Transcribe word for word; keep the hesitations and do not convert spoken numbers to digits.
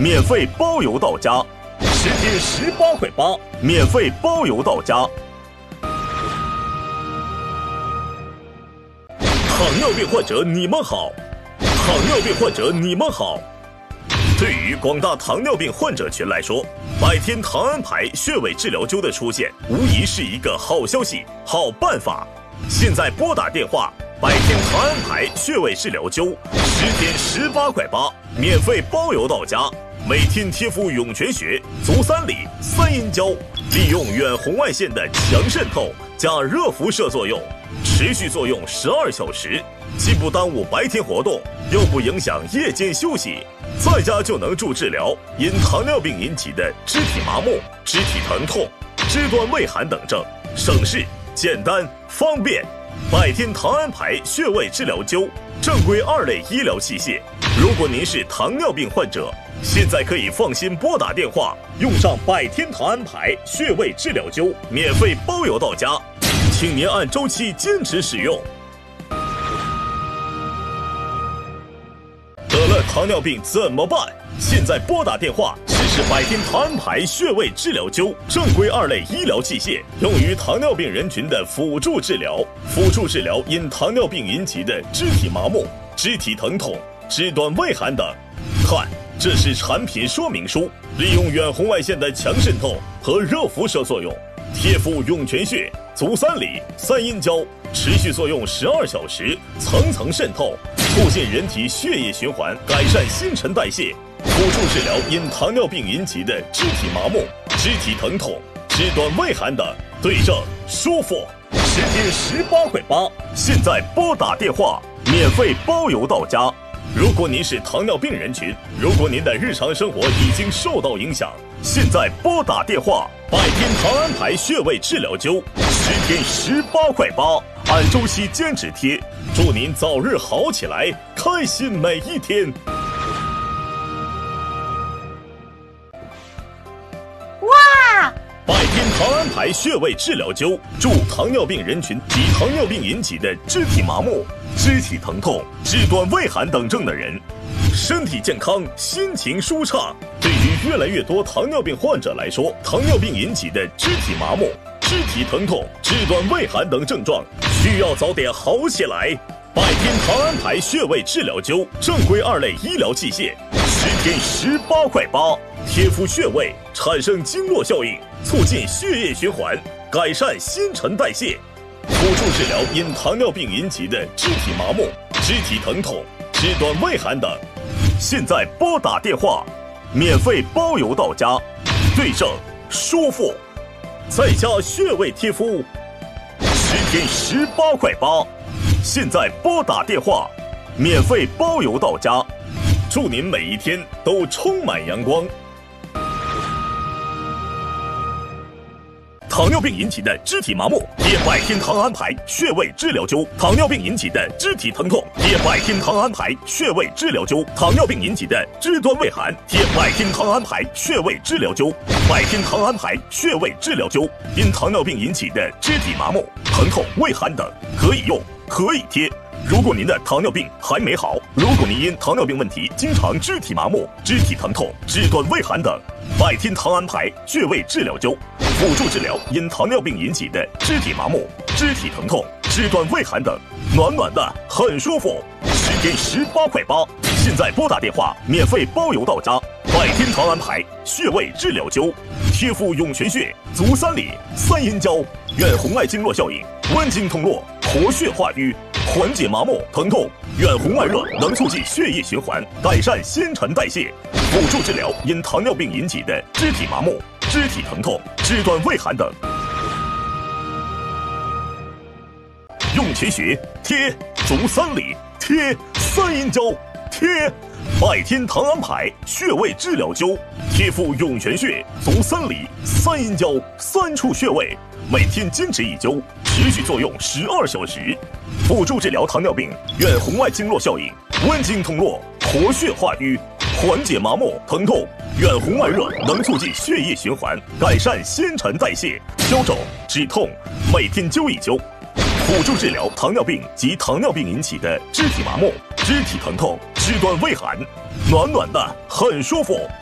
免费包邮到家，十天十八块八，免费包邮到家。糖尿病患者你们好，糖尿病患者你们好。对于广大糖尿病患者群来说，百天糖安牌穴位治疗灸的出现，无疑是一个好消息、好办法。现在拨打电话，百天糖安牌穴位治疗灸，十天十八块八，免费包邮到家。每天贴敷涌泉穴、足三里、三阴交，利用远红外线的强渗透加热辐射作用，持续作用十二小时，既不耽误白天活动，又不影响夜间休息，在家就能助治疗因糖尿病引起的肢体麻木、肢体疼痛、肢端畏寒等症，省事、简单、方便。百天糖安牌穴位治疗灸，正规二类医疗器械。如果您是糖尿病患者，现在可以放心拨打电话，用上百天糖安牌穴位治疗灸，免费包邮到家，请您按周期坚持使用。得了糖尿病怎么办？现在拨打电话，试试百天糖安牌穴位治疗灸，正规二类医疗器械，用于糖尿病人群的辅助治疗，辅助治疗因糖尿病引起的肢体麻木、肢体疼痛、肢端畏寒等。看，这是产品说明书，利用远红外线的强渗透和热辐射作用，贴敷涌泉穴、足三里、三阴交，持续作用十二小时，层层渗透，促进人体血液循环，改善新陈代谢，辅助治疗因糖尿病引起的肢体麻木、肢体疼痛、肢端畏寒等，对症舒服。十天十八块八，现在拨打电话，免费包邮到家。如果您是糖尿病人群，如果您的日常生活已经受到影响，现在拨打电话，百天糖安牌穴位治疗灸，十天十八块八，按周期坚持贴，祝您早日好起来，开心每一天。 哇！ 百天糖安牌穴位治疗灸，助糖尿病人群及糖尿病引起的肢体麻木、肢体疼痛、肢端畏寒等症的人，身体健康，心情舒畅。对于越来越多糖尿病患者来说，糖尿病引起的肢体麻木、肢体疼痛、肢端畏寒等症状，需要早点好起来。百天糖安牌穴位治疗灸，正规二类医疗器械，十天十八块八，贴敷穴位，产生经络效应，促进血液循环，改善新陈代谢，辅助治疗因糖尿病引起的肢体麻木、肢体疼痛、肢端畏寒等。现在拨打电话，免费包邮到家，对症舒服，在家穴位贴敷，十天十八块八。现在拨打电话，免费包邮到家，祝您每一天都充满阳光。糖尿病引起的肢体麻木，贴百天糖安牌穴位治疗灸；糖尿病引起的肢体疼痛，贴百天糖安牌穴位治疗灸；糖尿病引起的肢端畏寒，贴百天糖安牌穴位治疗灸。百天糖安牌穴位治疗灸，因糖尿病引起的肢体麻木、疼痛、畏寒等，可以用，可以贴。如果您的糖尿病还没好，如果您因糖尿病问题经常肢体麻木、肢体疼痛、肢端畏寒等，百天糖安牌穴位治疗灸，辅助治疗因糖尿病引起的肢体麻木、肢体疼痛、肢端畏寒等，暖暖的，很舒服。十天十八块八，现在拨打电话，免费包邮到家。百天糖安牌穴位治疗灸，贴敷涌泉穴、足三里、三阴交，远红外经络效应，温经通络，活血化瘀，缓解麻木疼痛。远红外热能促进血液循环，改善新陈代谢，辅助治疗因糖尿病引起的肢体麻木、肢体疼痛、肢端畏寒等。涌泉穴贴，足三里贴，三阴交贴。百天糖安牌穴位治疗灸，贴敷涌泉穴、足三里、三阴交三处穴位，每天坚持一灸，持续作用十二小时，辅助治疗糖尿病远红外经络效应，温经通络，活血化瘀，缓解麻木疼痛。远红外热能促进血液循环，改善新陈代谢，消肿止痛，每天灸一灸，辅助治疗糖尿病及糖尿病引起的肢体麻木、肢体疼痛、肢端畏寒，暖暖的，很舒服。